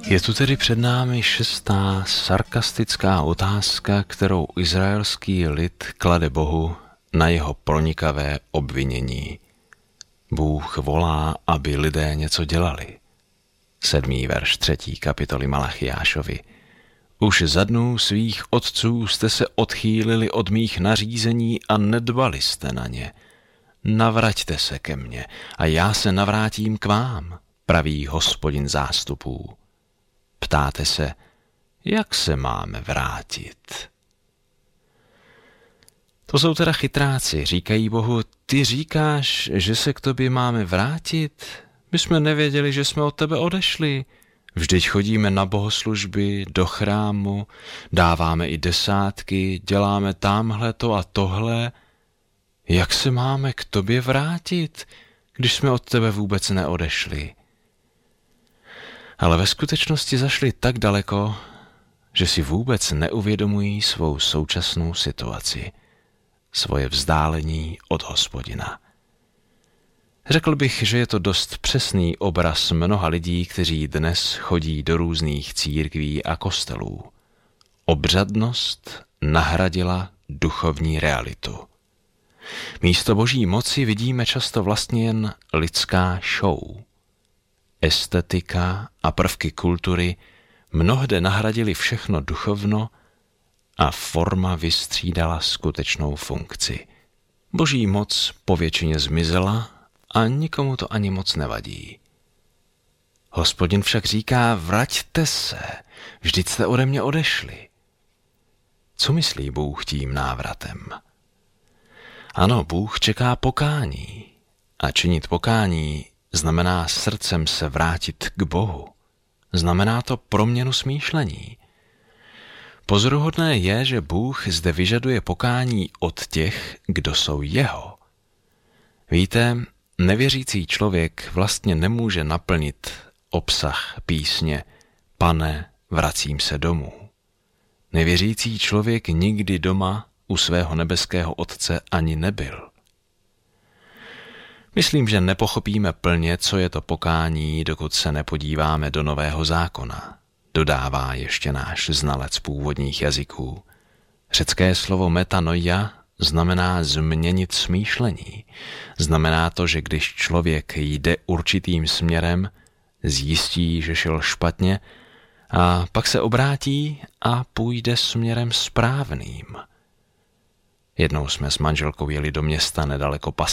Je tu tedy před námi 6. sarkastická otázka, kterou izraelský lid klade Bohu na jeho pronikavé obvinění. Bůh volá, aby lidé něco dělali. 7. verš 3. kapitoly Malachiášovi. Už za dnů svých otců jste se odchýlili od mých nařízení a nedbali jste na ně. Navraťte se ke mně a já se navrátím k vám, praví Hospodin zástupů. Ptáte se, jak se máme vrátit? To jsou teda chytráci, říkají Bohu, ty říkáš, že se k tobě máme vrátit? My jsme nevěděli, že jsme od tebe odešli. Vždyť chodíme na bohoslužby, do chrámu, dáváme i desátky, děláme támhleto a tohle. Jak se máme k tobě vrátit, když jsme od tebe vůbec neodešli? Ale ve skutečnosti zašli tak daleko, že si vůbec neuvědomují svou současnou situaci, svoje vzdálení od Hospodina. Řekl bych, že je to dost přesný obraz mnoha lidí, kteří dnes chodí do různých církví a kostelů. Obřadnost nahradila duchovní realitu. Místo boží moci vidíme často vlastně jen lidská show. Estetika a prvky kultury mnohde nahradily všechno duchovno a forma vystřídala skutečnou funkci. Boží moc povětšině zmizela a nikomu to ani moc nevadí. Hospodin však říká, vraťte se, vždyť jste ode mě odešli. Co myslí Bůh tím návratem? Ano, Bůh čeká pokání a činit pokání znamená srdcem se vrátit k Bohu. Znamená to proměnu smýšlení. Pozoruhodné je, že Bůh zde vyžaduje pokání od těch, kdo jsou jeho. Víte, nevěřící člověk vlastně nemůže naplnit obsah písně Pane, vracím se domů. Nevěřící člověk nikdy doma u svého nebeského Otce ani nebyl. Myslím, že nepochopíme plně, co je to pokání, dokud se nepodíváme do Nového zákona, dodává ještě náš znalec původních jazyků. Řecké slovo metanoia znamená změnit smýšlení. Znamená to, že když člověk jde určitým směrem, zjistí, že šel špatně a pak se obrátí a půjde směrem správným. Jednou jsme s manželkou jeli do města nedaleko